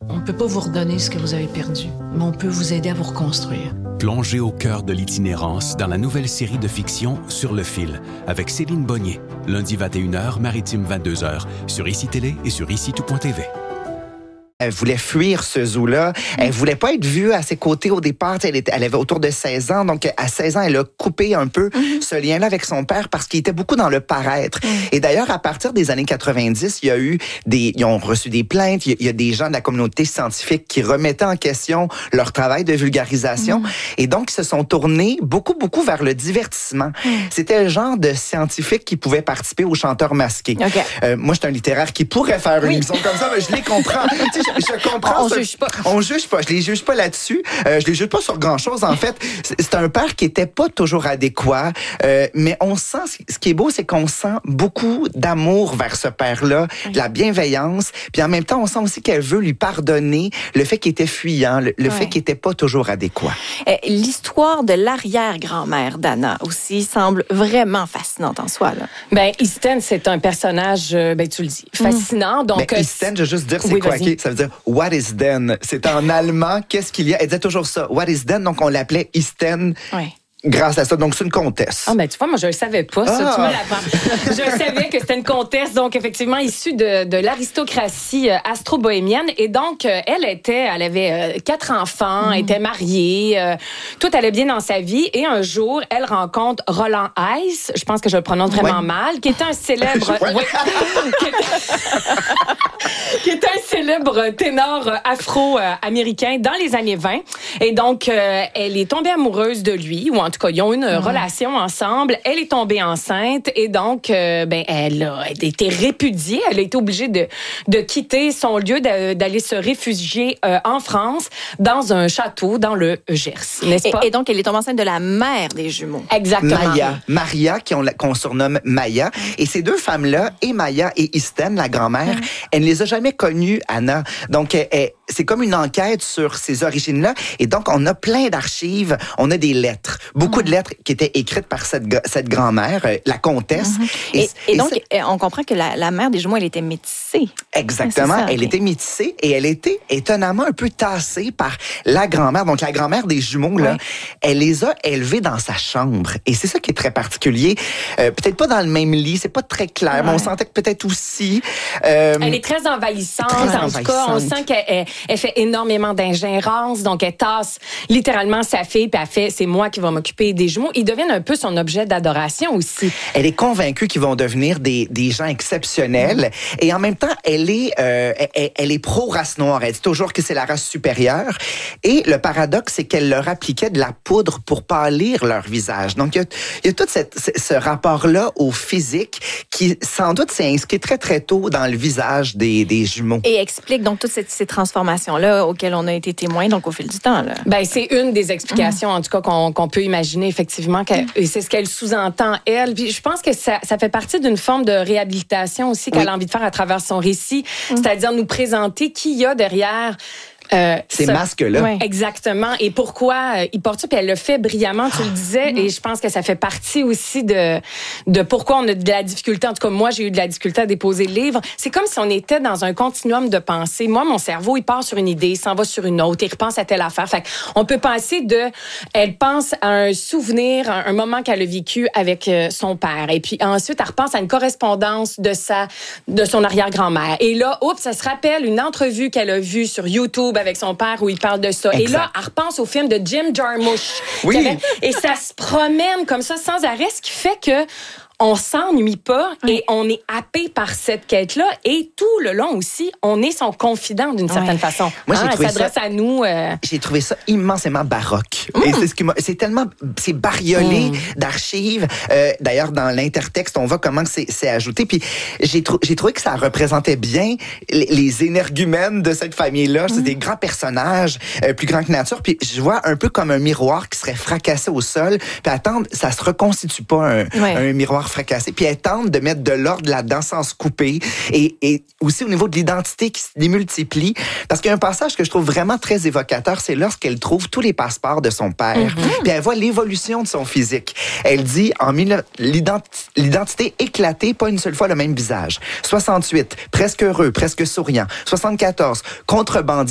On ne peut pas vous redonner ce que vous avez perdu, mais on peut vous aider à vous reconstruire. Plongez au cœur de l'itinérance dans la nouvelle série de fiction Sur le fil avec Céline Bonnier. Lundi 21h, Maritime 22h, sur ICI Télé et sur ICITout.tv. Elle voulait fuir ce zoo-là. Elle voulait pas être vue à ses côtés au départ. Elle avait autour de 16 ans. Donc, à 16 ans, elle a coupé un peu ce lien-là avec son père parce qu'il était beaucoup dans le paraître. Et d'ailleurs, à partir des années 90, ils ont reçu des plaintes. Il y a des gens de la communauté scientifique qui remettaient en question leur travail de vulgarisation. Et donc, ils se sont tournés beaucoup vers le divertissement. C'était le genre de scientifique qui pouvait participer aux chanteurs masqués. Okay. Moi, je suis un littéraire qui pourrait faire une émission comme ça, mais je les comprends. Je comprends. On juge pas. On juge pas. Je les juge pas là-dessus. Je les juge pas sur grand-chose. En fait, c'est un père qui était pas toujours adéquat. Mais on sent, ce qui est beau, c'est qu'on sent beaucoup d'amour vers ce père-là, de la bienveillance. Puis en même temps, on sent aussi qu'elle veut lui pardonner le fait qu'il était fuyant, le fait qu'il était pas toujours adéquat. L'histoire de l'arrière-grand-mère d'Anna aussi semble vraiment fascinante en soi, là. Ben, Easton, c'est un personnage, tu le dis, fascinant. Donc, Easton, je veux juste dire, c'est quoi? Okay? Ça veut dire « What is denn ». C'est en allemand, qu'est-ce qu'il y a? Elle disait toujours ça, « What is denn ». Donc, on l'appelait Easton. Grâce à ça. Donc, c'est une comtesse. Ah, ben, tu vois, moi, je le savais pas, ça. Tu me l'apprends. Je savais que c'était une comtesse, donc, effectivement, issue de l'aristocratie astro-bohémienne. Et donc, elle avait 4 enfants, était mariée, tout allait bien dans sa vie. Et un jour, elle rencontre Roland Heiss, je pense que je le prononce vraiment mal, qui était un célèbre... qui était un célèbre ténor afro-américain dans les années 20. Et donc, elle est tombée amoureuse de lui, ou en tout cas, ils ont une relation ensemble. Elle est tombée enceinte et donc, elle a été répudiée. Elle a été obligée de quitter son lieu, d'aller se réfugier en France, dans un château dans le Gers, n'est-ce pas? Et donc, elle est tombée enceinte de la mère des jumeaux. Exactement. Maria, qu'on surnomme Maya. Et ces deux femmes-là, et Maya et Easton, la grand-mère, elle ne les a jamais connues, Anna. Donc, c'est comme une enquête sur ces origines-là. Et donc, on a plein d'archives. On a des lettres. Beaucoup de lettres qui étaient écrites par cette grand-mère, la comtesse. Et donc, on comprend que la mère des jumeaux, elle était métissée. Exactement. Elle était métissée et elle était étonnamment un peu tassée par la grand-mère. Donc, la grand-mère des jumeaux, là, elle les a élevés dans sa chambre. Et c'est ça qui est très particulier. Peut-être pas dans le même lit, c'est pas très clair, mais on sentait que peut-être aussi... elle est très envahissante. En tout cas, on sent qu'elle fait énormément d'ingérence. Donc, elle tasse littéralement sa fille, puis elle fait « c'est moi qui va m'occuper des jumeaux ». Ils deviennent un peu son objet d'adoration aussi. Elle est convaincue qu'ils vont devenir des gens exceptionnels. Et en même temps, elle est pro-race noire. Elle dit toujours que c'est la race supérieure. Et le paradoxe, c'est qu'elle leur appliquait de la poudre pour pâlir leur visage. Donc, il y a tout ce rapport-là au physique qui, sans doute, s'est inscrit très, très tôt dans le visage des jumeaux. Et explique donc toutes ces transformations-là auxquelles on a été témoins donc au fil du temps. Là. Ben, c'est une des explications, en tout cas, qu'on peut imaginer, effectivement. Et c'est ce qu'elle sous-entend, elle. Puis je pense que ça fait partie d'une forme de réhabilitation aussi qu'elle a envie de faire à travers son récit, c'est-à-dire nous présenter qui y a derrière... ces masques-là. Oui. Exactement. Et pourquoi il porte ça? Puis elle le fait brillamment, tu le disais. Et je pense que ça fait partie aussi de pourquoi on a de la difficulté. En tout cas, moi, j'ai eu de la difficulté à déposer le livre. C'est comme si on était dans un continuum de pensée. Moi, mon cerveau, il part sur une idée, il s'en va sur une autre, il repense à telle affaire. Fait on peut penser elle pense à un souvenir, un moment qu'elle a vécu avec son père. Et puis ensuite, elle repense à une correspondance de son arrière-grand-mère. Et là, ça se rappelle une entrevue qu'elle a vue sur YouTube avec son père où il parle de ça. Exact. Et là, elle repense au film de Jim Jarmusch. Oui. Et ça se promène comme ça sans arrêt, ce qui fait que on s'ennuie pas et on est happé par cette quête-là. Et tout le long aussi, on est son confident d'une certaine façon. Moi, j'ai trouvé elle s'adresse à nous. J'ai trouvé ça immensément baroque. Et c'est bariolé d'archives. D'ailleurs, dans l'intertexte, on voit comment c'est ajouté. Puis j'ai trouvé que ça représentait bien les énergumènes de cette famille-là. C'est des grands personnages, plus grands que nature. Puis je vois un peu comme un miroir qui serait fracassé au sol. Puis attendre, ça se reconstitue pas un miroir fracassé. Puis elle tente de mettre de l'ordre là-dedans sans se couper. Et aussi au niveau de l'identité qui se démultiplie. Parce qu'il y a un passage que je trouve vraiment très évocateur, c'est lorsqu'elle trouve tous les passeports de son père. Puis elle voit l'évolution de son physique. Elle dit, l'identité éclatée, pas une seule fois le même visage. 68, presque heureux, presque souriant. 74, contrebandier.